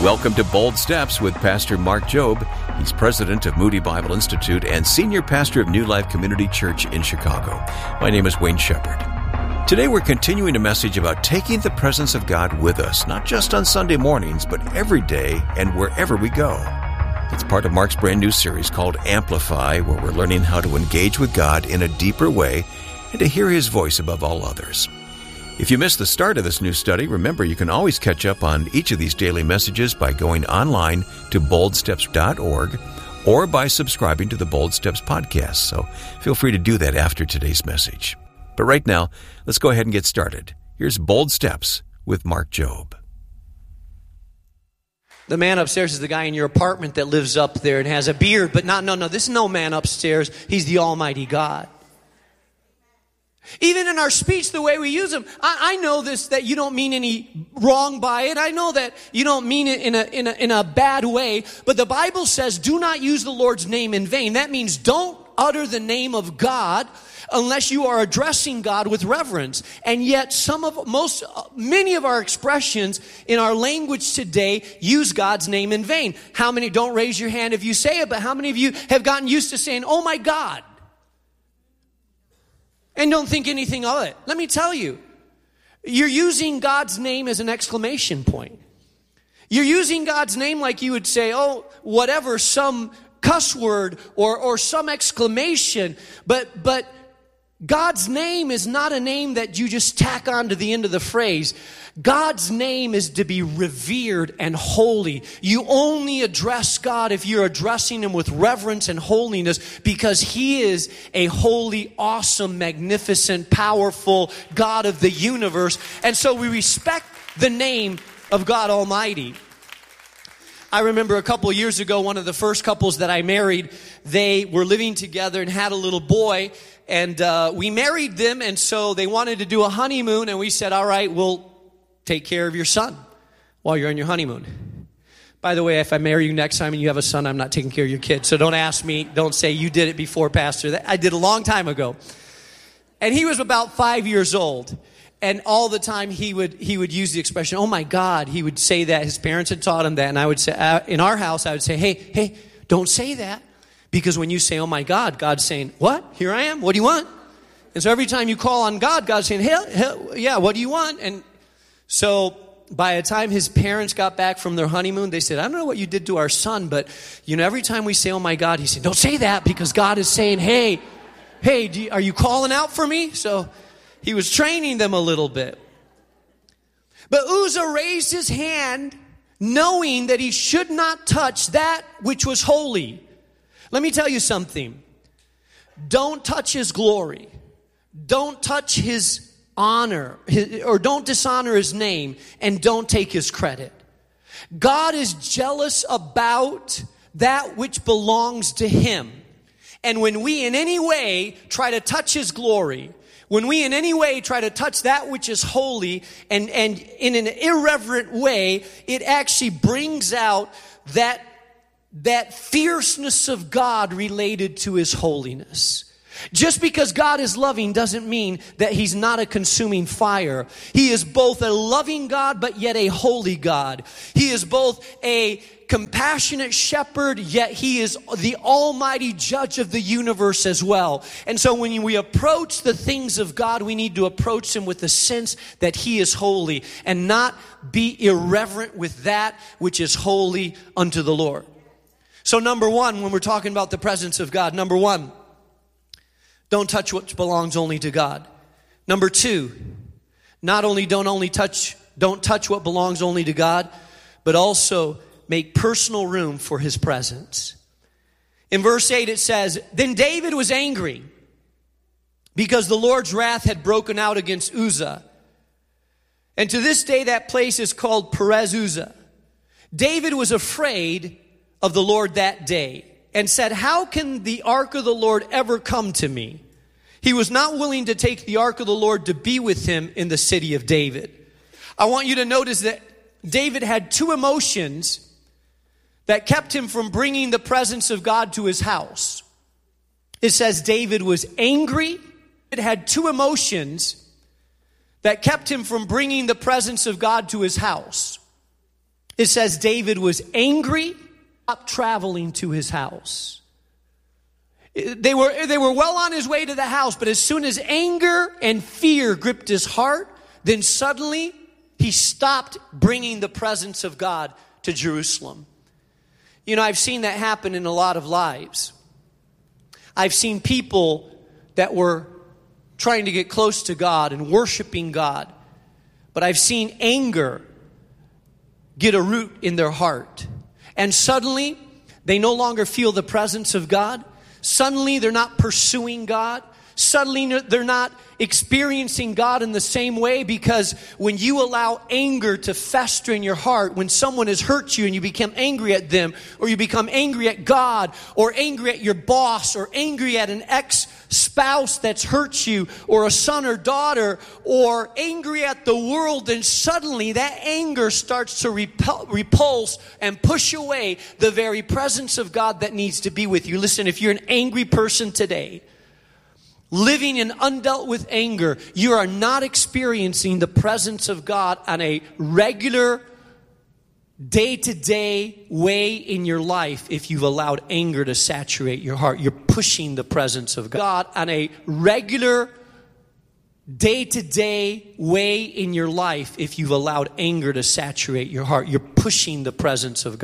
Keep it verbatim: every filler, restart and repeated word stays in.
Welcome to Bold Steps with Pastor Mark Jobe. He's president of Moody Bible Institute and senior pastor of New Life Community Church in Chicago. My name is Wayne Shepherd. Today we're continuing a message about taking the presence of God with us, not just on Sunday mornings, but every day and wherever we go. It's part of Mark's brand new series called Amplify, where we're learning how to engage with God in a deeper way and to hear His voice above all others. If you missed the start of this new study, remember you can always catch up on each of these daily messages by going online to bold steps dot org or by subscribing to the Bold Steps podcast. So feel free to do that after today's message. But right now, let's go ahead and get started. Here's Bold Steps with Mark Jobe. The man upstairs is the guy in your apartment that lives up there and has a beard, but not, no, no, this is no man upstairs. He's the Almighty God. Even in our speech, the way we use them, I, I know this, that you don't mean any wrong by it. I know that you don't mean it in a, in a, in a bad way, but the Bible says, do not use the Lord's name in vain. That means don't utter the name of God unless you are addressing God with reverence. And yet some of, most, many of our expressions in our language today use God's name in vain. How many, don't raise your hand if you say it, but how many of you have gotten used to saying, oh my God? And don't think anything of it. Let me tell you, you're using God's name as an exclamation point. You're using God's name like you would say, oh, whatever, some cuss word or, or some exclamation. But, but God's name is not a name that you just tack on to the end of the phrase. God's name is to be revered and holy. You only address God if you're addressing Him with reverence and holiness, because He is a holy, awesome, magnificent, powerful God of the universe. And so we respect the name of God Almighty. I remember a couple of years ago, one of the first couples that I married, they were living together and had a little boy. And uh, we married them, and so they wanted to do a honeymoon, and we said, all right, we'll take care of your son while you're on your honeymoon. By the way, if I marry you next time and you have a son, I'm not taking care of your kid. So don't ask me, don't say you did it before, Pastor. That I did a long time ago. And he was about five years old. And all the time he would he would use the expression, oh my God. He would say that. His parents had taught him that. And I would say, uh, in our house, I would say, hey, hey, don't say that. Because when you say, oh my God, God's saying, what? Here I am. What do you want? And so every time you call on God, God's saying, hey, hey, yeah, what do you want? And so by the time his parents got back from their honeymoon, they said, I don't know what you did to our son, but you know, every time we say, oh my God, he said, don't say that, because God is saying, hey, hey, do you, are you calling out for me? So he was training them a little bit. But Uzzah raised his hand knowing that he should not touch that which was holy. Let me tell you something. Don't touch His glory. Don't touch His honor, his, or don't dishonor His name, and don't take His credit. God is jealous about that which belongs to Him. And when we in any way try to touch His glory, when we in any way try to touch that which is holy, and, and in an irreverent way, it actually brings out that, that fierceness of God related to His holiness. Just because God is loving doesn't mean that He's not a consuming fire. He is both a loving God, but yet a holy God. He is both a compassionate shepherd, yet He is the almighty judge of the universe as well. And so when we approach the things of God, we need to approach them with the sense that He is holy and not be irreverent with that which is holy unto the Lord. So number one, when we're talking about the presence of God, number one, don't touch what belongs only to God. Number two, not only don't only touch, don't touch what belongs only to God, but also make personal room for His presence. In verse eight it says, then David was angry because the Lord's wrath had broken out against Uzzah. And to this day that place is called Perez Uzzah. David was afraid of the Lord that day and said, how can the ark of the Lord ever come to me? He was not willing to take the ark of the Lord to be with him in the city of David. I want you to notice that David had two emotions that kept him from bringing the presence of God to his house. It says David was angry. It had two emotions that kept him from bringing the presence of God to his house. It says David was angry, stopped traveling to his house. They were, they were well on his way to the house, but as soon as anger and fear gripped his heart, then suddenly he stopped bringing the presence of God to Jerusalem. You know, I've seen that happen in a lot of lives. I've seen people that were trying to get close to God and worshiping God, but I've seen anger get a root in their heart. And suddenly, they no longer feel the presence of God. Suddenly, they're not pursuing God. Suddenly, they're not experiencing God in the same way, because when you allow anger to fester in your heart, when someone has hurt you and you become angry at them, or you become angry at God, or angry at your boss, or angry at an ex-spouse that's hurt you, or a son or daughter, or angry at the world, then suddenly that anger starts to repel, repulse and push away the very presence of God that needs to be with you. Listen, if you're an angry person today, living in undealt with anger, you are not experiencing the presence of God on a regular, day-to-day way in your life if you've allowed anger to saturate your heart. You're pushing the presence of God on a regular, day-to-day way in your life if you've allowed anger to saturate your heart. You're pushing the presence of God.